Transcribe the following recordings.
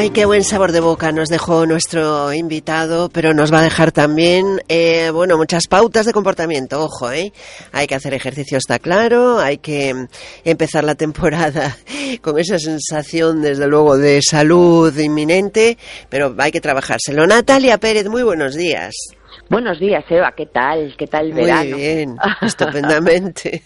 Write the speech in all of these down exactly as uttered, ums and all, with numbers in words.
Ay, qué buen sabor de boca nos dejó nuestro invitado, pero nos va a dejar también, eh, bueno, muchas pautas de comportamiento. Ojo, ¿eh? Hay que hacer ejercicio, está claro, hay que empezar la temporada con esa sensación, desde luego, de salud inminente, pero hay que trabajárselo. Natalia Pérez, muy buenos días. Buenos días, Eva, ¿qué tal? ¿Qué tal el Muy verano? Muy bien, estupendamente.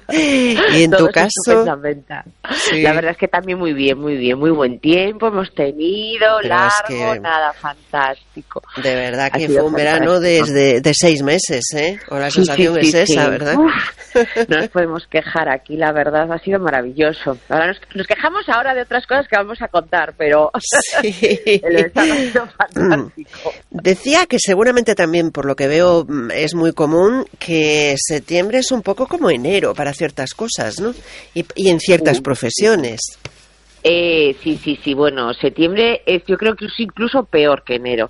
¿Y en Todo tu caso? Estupendamente. Sí. La verdad es que también muy bien, muy bien, muy buen tiempo hemos tenido, Pero largo, es que, nada, fantástico. De verdad que fue un fantástico. verano de, de seis meses, ¿eh? O la sensación sí, sí, es sí, esa, sí. ¿verdad? Uf, no nos podemos quejar aquí, la verdad, ha sido maravilloso. Ahora nos, nos quejamos ahora de otras cosas que vamos a contar, pero sí. el verano ha sido fantástico. Decía que seguramente también, por lo que veo, es muy común que septiembre es un poco como enero para ciertas cosas, ¿no? Y, y en ciertas uh, profesiones. Eh, sí, sí, sí. Bueno, septiembre es, yo creo que es incluso peor que enero.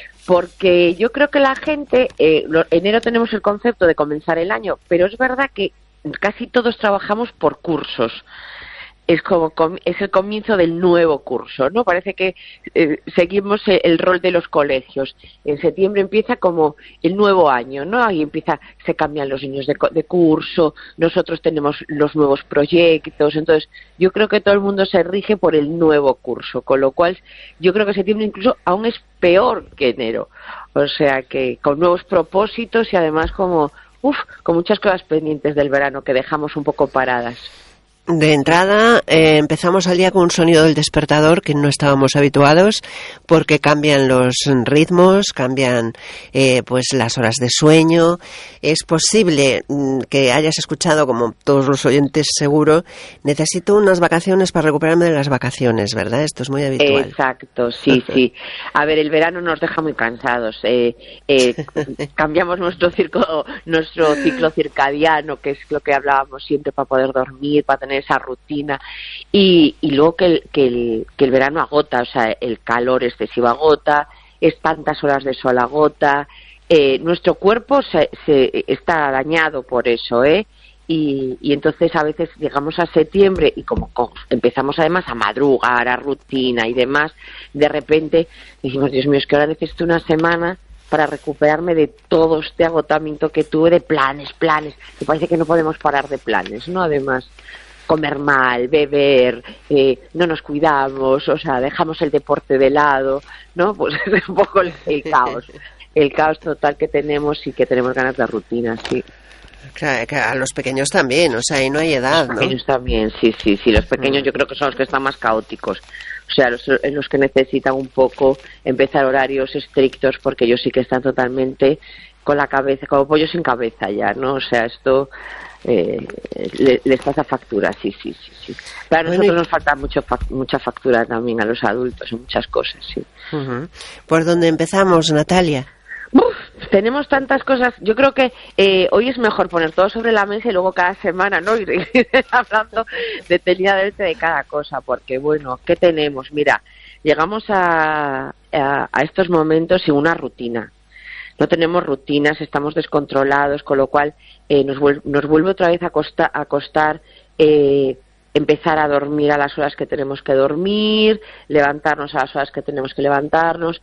Porque yo creo que la gente, eh, lo, enero tenemos el concepto de comenzar el año, pero es verdad que casi todos trabajamos por cursos. Es como es el comienzo del nuevo curso, ¿no? Parece que eh, seguimos el rol de los colegios. En septiembre empieza como el nuevo año, ¿no? Ahí empieza, se cambian los niños de, de curso, nosotros tenemos los nuevos proyectos, entonces yo creo que todo el mundo se rige por el nuevo curso, con lo cual yo creo que septiembre incluso aún es peor que enero. O sea que con nuevos propósitos y además como, uff, con muchas cosas pendientes del verano que dejamos un poco paradas. De entrada, eh, empezamos al día con un sonido del despertador que no estábamos habituados, porque cambian los ritmos, cambian eh, pues las horas de sueño. Es posible mm, que hayas escuchado, como todos los oyentes seguro, necesito unas vacaciones para recuperarme de las vacaciones, ¿verdad? Esto es muy habitual. Exacto, sí, sí. A ver, el verano nos deja muy cansados. Eh, eh, cambiamos nuestro, circo, nuestro ciclo circadiano, que es lo que hablábamos siempre, para poder dormir, para tener esa rutina, y, y luego que el, que, el, que el verano agota, o sea, el calor excesivo agota, es tantas horas de sol agota, eh, nuestro cuerpo se, se está dañado por eso, ¿eh? Y, y entonces a veces llegamos a septiembre y como, como empezamos además a madrugar, a rutina y demás, de repente decimos, Dios mío, es que ahora necesito una semana para recuperarme de todo este agotamiento que tuve de planes, planes, que parece que no podemos parar de planes, ¿no? Además, comer mal, beber, eh, no nos cuidamos, o sea, dejamos el deporte de lado, ¿no? Pues es un poco el, el caos, el caos total que tenemos y que tenemos ganas de rutina, sí. Claro, que a los pequeños también, o sea, ahí no hay edad, ¿no? Los pequeños también, sí, sí, sí, los pequeños yo creo que son los que están más caóticos. O sea, los, los que necesitan un poco empezar horarios estrictos, porque ellos sí que están totalmente con la cabeza, como pollo sin cabeza ya, ¿no? O sea, esto eh, le, les pasa factura, sí, sí, sí, sí. Pero a nosotros bueno, nos falta mucho, mucha factura también a los adultos en muchas cosas, sí. Uh-huh. ¿Por dónde empezamos, Natalia? Uf, tenemos tantas cosas. Yo creo que eh, hoy es mejor poner todo sobre la mesa y luego cada semana, ¿no? Ir, ir hablando detenidamente de cada cosa, porque, bueno, ¿qué tenemos? Mira, llegamos a, a, a estos momentos sin una rutina. No tenemos rutinas, estamos descontrolados, con lo cual eh, nos, vuel- nos vuelve otra vez a, costa- a costar eh, empezar a dormir a las horas que tenemos que dormir, levantarnos a las horas que tenemos que levantarnos,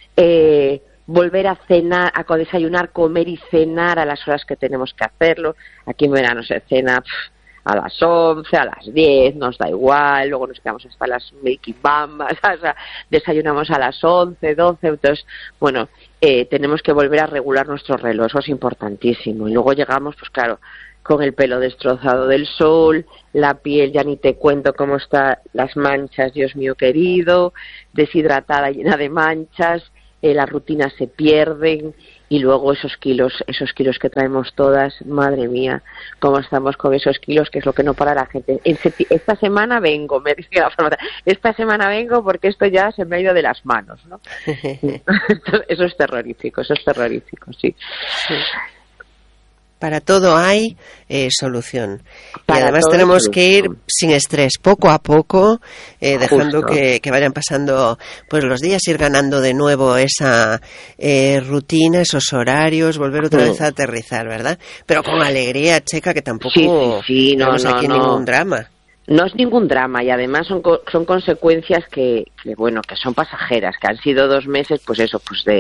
eh, volver a cenar, a desayunar, comer y cenar a las horas que tenemos que hacerlo. Aquí en verano se cena pff, a las once, a las diez, nos da igual, luego nos quedamos hasta las making bambas, o sea, desayunamos a las once, doce, entonces, bueno, eh, tenemos que volver a regular nuestro reloj, eso es importantísimo. Y luego llegamos, pues claro, con el pelo destrozado del sol, la piel, ya ni te cuento cómo están las manchas, Dios mío querido, deshidratada, llena de manchas, eh, las rutinas se pierden, y luego esos kilos, esos kilos que traemos todas, madre mía, cómo estamos con esos kilos, que es lo que no para la gente. En seti- esta semana vengo, me dice la farmacia, esta semana vengo porque esto ya se me ha ido de las manos, ¿no? Eso es terrorífico, eso es terrorífico, sí. Sí. Para todo hay eh, solución. Para y además tenemos que ir sin estrés, poco a poco, eh, dejando que, que vayan pasando pues los días, ir ganando de nuevo esa eh, rutina, esos horarios, volver otra vez a aterrizar, ¿verdad? Pero con alegría, Checa, que tampoco sí, sí, sí, no, tenemos no, aquí no. ningún drama. no es ningún drama y además son son consecuencias que, que bueno que son pasajeras, que han sido dos meses pues eso pues de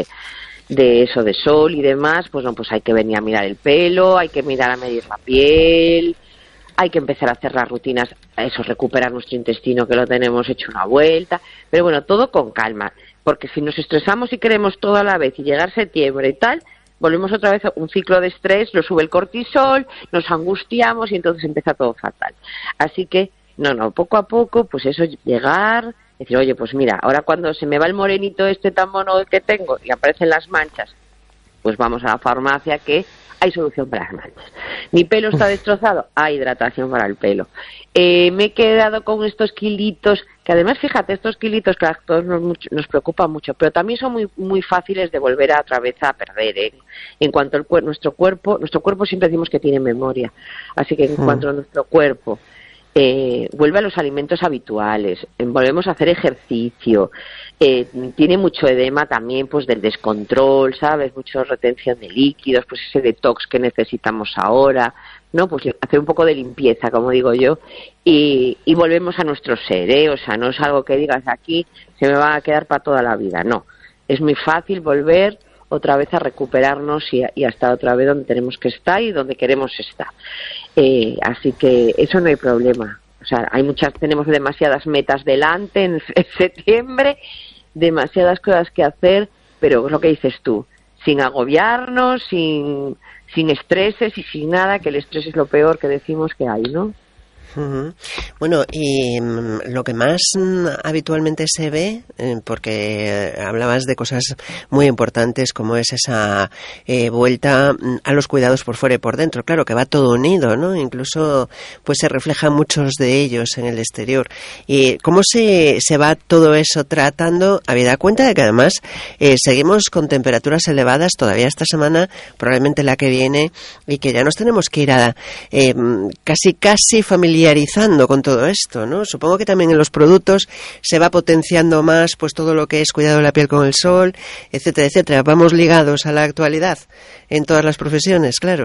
de eso de sol y demás, pues no, pues hay que venir a mirar el pelo, hay que mirar a medir la piel, hay que empezar a hacer las rutinas, eso, recuperar nuestro intestino que lo tenemos hecho una vuelta, pero bueno, todo con calma, porque si nos estresamos y queremos todo a la vez y llegar septiembre y tal, volvemos otra vez a un ciclo de estrés, lo sube el cortisol, nos angustiamos y entonces empieza todo fatal. Así que, no, no, poco a poco, pues eso, llegar, decir, oye, pues mira, ahora cuando se me va el morenito este tan mono que tengo y aparecen las manchas, pues vamos a la farmacia que hay solución para las manchas. Mi pelo está destrozado, hay hidratación para el pelo. Eh, me he quedado con estos kilitos, que además, fíjate, estos kilitos que a todos nos, nos preocupan mucho, pero también son muy muy fáciles de volver a otra vez a perder, ¿eh? En cuanto al nuestro cuerpo, nuestro cuerpo siempre decimos que tiene memoria, así que en mm. cuanto a nuestro cuerpo Eh, vuelve a los alimentos habituales, eh, volvemos a hacer ejercicio, eh, tiene mucho edema también pues del descontrol, ¿sabes? Mucha retención de líquidos, pues ese detox que necesitamos ahora, ¿no? Pues hacer un poco de limpieza, como digo yo, y, y volvemos a nuestro ser, ¿eh? O sea, no es algo que digas aquí, se me va a quedar para toda la vida, no. Es muy fácil volver otra vez a recuperarnos y a, y a estar otra vez donde tenemos que estar y donde queremos estar. Eh, así que eso no hay problema. O sea, hay muchas, tenemos demasiadas metas delante en, en septiembre, demasiadas cosas que hacer, pero es lo que dices tú, sin agobiarnos, sin, sin estreses y sin nada, que el estrés es lo peor que decimos que hay, ¿no? Uh-huh. Bueno, y um, lo que más um, habitualmente se ve, eh, porque eh, hablabas de cosas muy importantes como es esa eh, vuelta um, a los cuidados por fuera y por dentro, claro que va todo unido, ¿no? Incluso pues se reflejan muchos de ellos en el exterior. ¿Y cómo se, se va todo eso tratando? Habida cuenta de que además eh, seguimos con temperaturas elevadas todavía esta semana, probablemente la que viene, y que ya nos tenemos que ir a eh, casi casi familiar con todo esto, ¿no? Supongo que también en los productos se va potenciando más pues todo lo que es cuidado de la piel con el sol, etcétera, etcétera. Vamos ligados a la actualidad en todas las profesiones, claro.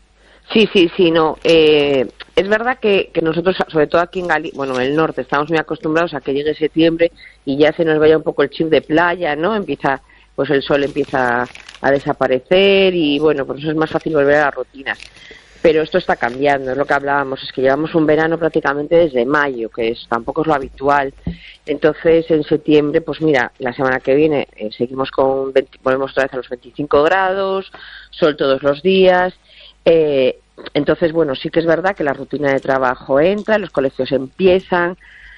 Sí, sí, sí, no. Eh, es verdad que, que nosotros, sobre todo aquí en Galicia, bueno, en el norte, estamos muy acostumbrados a que llegue septiembre y ya se nos vaya un poco el chip de playa, ¿no? Empieza, pues el sol empieza a desaparecer y, bueno, por eso es más fácil volver a las rutinas. Pero esto está cambiando, es lo que hablábamos, es que llevamos un verano prácticamente desde mayo, que es tampoco es lo habitual. Entonces, en septiembre, pues mira, la semana que viene eh, seguimos con, veinte, volvemos otra vez a los veinticinco grados, sol todos los días. Eh, entonces, bueno, sí que es verdad que la rutina de trabajo entra, los colegios empiezan,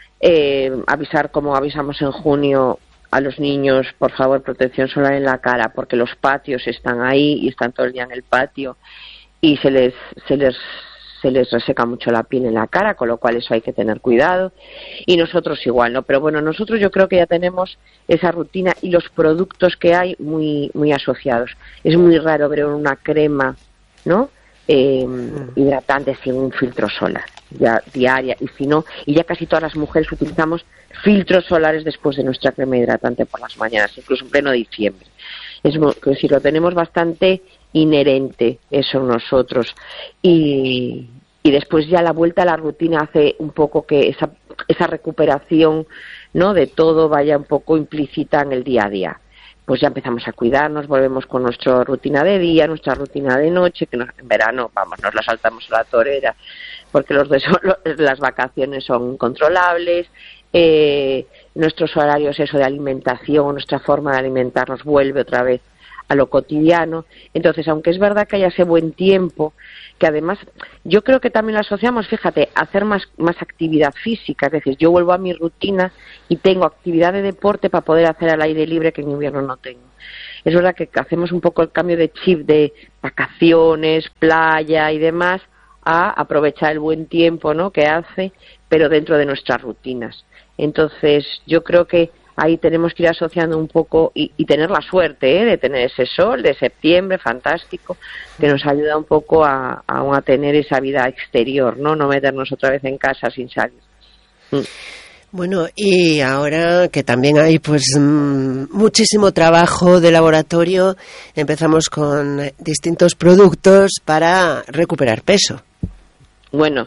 eh, avisar como avisamos en junio a los niños, por favor, protección solar en la cara, porque los patios están ahí y están todo el día en el patio. Y se les, se les se les reseca mucho la piel en la cara, con lo cual eso hay que tener cuidado. Y nosotros igual, ¿no? Pero bueno, nosotros yo creo que ya tenemos esa rutina y los productos que hay muy muy asociados. Es muy raro ver una crema, ¿no? Eh, hidratante sin un filtro solar, ya diaria, y si no, y ya casi todas las mujeres utilizamos filtros solares después de nuestra crema hidratante por las mañanas, incluso en pleno diciembre. Es decir, lo tenemos bastante inherente eso en nosotros y, y después ya la vuelta a la rutina hace un poco que esa esa recuperación, ¿no?, de todo vaya un poco implícita en el día a día. Pues ya empezamos a cuidarnos, volvemos con nuestra rutina de día, nuestra rutina de noche, que nos, en verano, vamos, nos la saltamos a la torera, porque los de solo, las vacaciones son controlables, eh, nuestros horarios, eso de alimentación, nuestra forma de alimentarnos vuelve otra vez a lo cotidiano. Entonces, aunque es verdad que haya ese buen tiempo, que además yo creo que también lo asociamos, fíjate, a hacer más, más actividad física, es decir, yo vuelvo a mi rutina y tengo actividad de deporte para poder hacer al aire libre que en invierno no tengo. Es verdad que hacemos un poco el cambio de chip de vacaciones, playa y demás, a aprovechar el buen tiempo, ¿no?, que hace, pero dentro de nuestras rutinas. Entonces, yo creo que ahí tenemos que ir asociando un poco y, y tener la suerte, ¿eh?, de tener ese sol de septiembre fantástico que nos ayuda un poco a, a, a tener esa vida exterior, no no meternos otra vez en casa sin salir. Mm. Bueno, y ahora que también hay pues mmm, muchísimo trabajo de laboratorio, empezamos con distintos productos para recuperar peso. Bueno,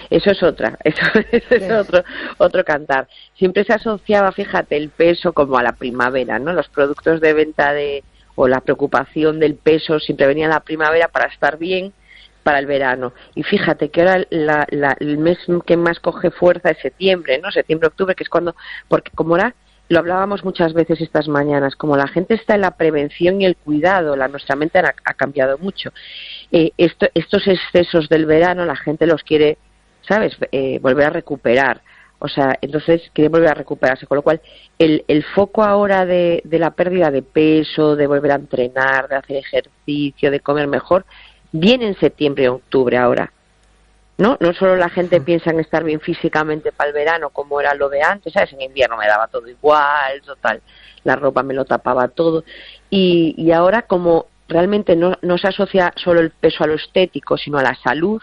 eso es otra, eso, eso es otro, otro cantar. Siempre se asociaba, fíjate, el peso como a la primavera, ¿no? Los productos de venta de, o la preocupación del peso siempre venía en la primavera para estar bien para el verano. Y fíjate que ahora la, la, el mes que más coge fuerza es septiembre, ¿no? Septiembre, octubre, que es cuando, porque como ahora lo hablábamos muchas veces estas mañanas, como la gente está en la prevención y el cuidado, la nuestra mente ha, ha cambiado mucho. Eh, esto, estos excesos del verano la gente los quiere, ¿sabes?, eh, volver a recuperar. O sea, entonces quiere volver a recuperarse. Con lo cual, el, el foco ahora de, de la pérdida de peso, de volver a entrenar, de hacer ejercicio, de comer mejor, viene en septiembre y octubre ahora. ¿No? No solo la gente piensa en estar bien físicamente para el verano, como era lo de antes, ¿sabes? En invierno me daba todo igual, total, la ropa me lo tapaba todo. Y, y ahora, como realmente no, no se asocia solo el peso a lo estético, sino a la salud,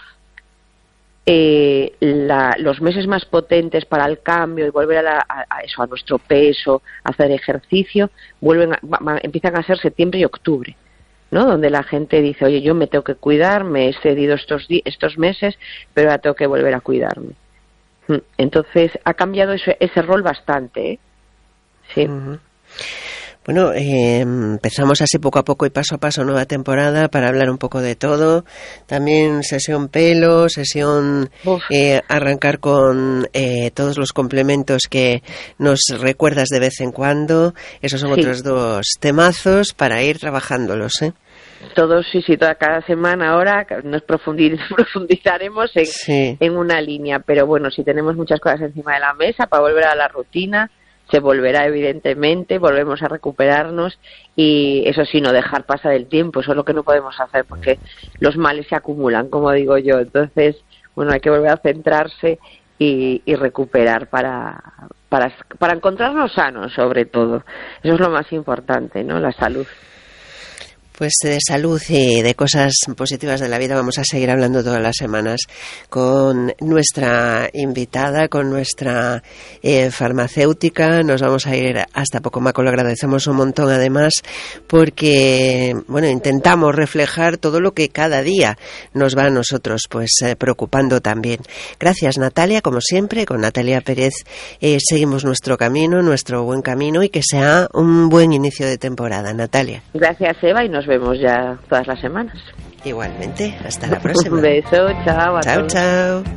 eh, la, los meses más potentes para el cambio y volver a, la, a, a eso, a nuestro peso, a hacer ejercicio, vuelven a, va, empiezan a ser septiembre y octubre, ¿no? Donde la gente dice, oye, yo me tengo que cuidar, me he cedido estos, estos meses, pero ahora tengo que volver a cuidarme. Entonces, ha cambiado ese, ese rol bastante, ¿eh? Sí. Uh-huh. Bueno, eh, empezamos así poco a poco y paso a paso nueva temporada para hablar un poco de todo. También sesión pelo, sesión eh, arrancar con eh, todos los complementos que nos recuerdas de vez en cuando. Esos son sí. otros dos temazos para ir trabajándolos, ¿eh? Todos, sí, sí, toda cada semana ahora nos profundizaremos en, sí. en una línea, pero bueno, si tenemos muchas cosas encima de la mesa para volver a la rutina, se volverá evidentemente, volvemos a recuperarnos y eso sí, no dejar pasar el tiempo, eso es lo que no podemos hacer porque los males se acumulan, como digo yo, entonces, bueno, hay que volver a centrarse y, y recuperar para, para, para encontrarnos sanos sobre todo, eso es lo más importante, ¿no? La salud. Pues de salud y de cosas positivas de la vida vamos a seguir hablando todas las semanas con nuestra invitada, con nuestra eh, farmacéutica. Nos vamos a ir hasta Pocomaco, lo agradecemos un montón además porque, bueno, intentamos reflejar todo lo que cada día nos va a nosotros pues eh, preocupando también. Gracias, Natalia, como siempre, con Natalia Pérez eh, seguimos nuestro camino, nuestro buen camino y que sea un buen inicio de temporada. Natalia. Gracias, Eva, y nos Nos vemos ya todas las semanas. Igualmente, hasta la próxima. Un beso, chao a Chao, todos. chao.